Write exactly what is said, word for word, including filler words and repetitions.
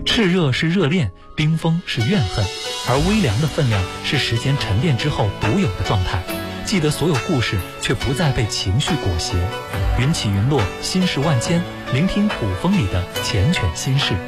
炽热是热恋，冰封是怨恨，而微凉的分量是时间沉淀之后独有的状态。记得所有故事，却不再被情绪裹挟。云起云落，心事万千，聆听古风里的缱绻心事。